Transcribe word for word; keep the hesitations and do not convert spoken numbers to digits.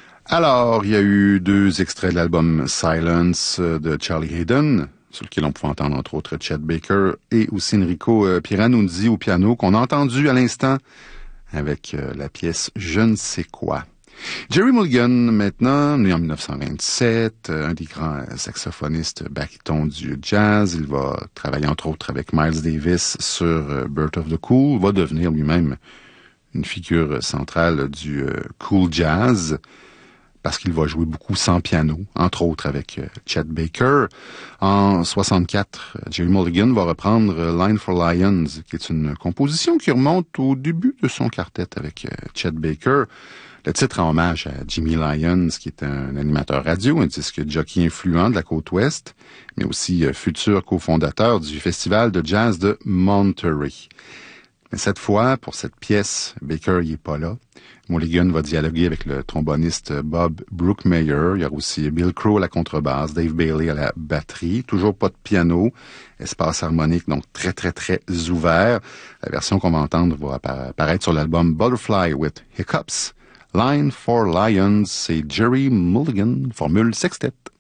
Alors, il y a eu deux extraits de l'album Silence euh, de Charlie Hayden, sur lequel on pouvait entendre entre autres Chet Baker et aussi Enrico euh, Pieranunzi au piano, qu'on a entendu à l'instant avec euh, la pièce Je ne sais quoi. Jerry Mulligan, maintenant, né en dix-neuf cent vingt-sept, euh, un des grands saxophonistes barytons du jazz. Il va travailler entre autres avec Miles Davis sur euh, Birth of the Cool, va devenir lui-même une figure centrale du euh, cool jazz, parce qu'il va jouer beaucoup sans piano, entre autres avec euh, Chet Baker. En soixante-quatre, Jerry Mulligan va reprendre euh, Line for Lions, qui est une composition qui remonte au début de son quartet avec euh, Chet Baker. Le titre rend hommage à Jimmy Lyons, qui est un animateur radio, un disque jockey influent de la côte ouest, mais aussi euh, futur cofondateur du festival de jazz de Monterey. Mais cette fois, pour cette pièce, Baker n'est pas là. Mulligan va dialoguer avec le tromboniste Bob Brookmeyer. Il y a aussi Bill Crow à la contrebasse, Dave Bailey à la batterie. Toujours pas de piano, espace harmonique, donc très, très, très ouvert. La version qu'on va entendre va apparaître sur l'album Butterfly with Hiccups. Line for Lions, c'est Jerry Mulligan, formule sextet.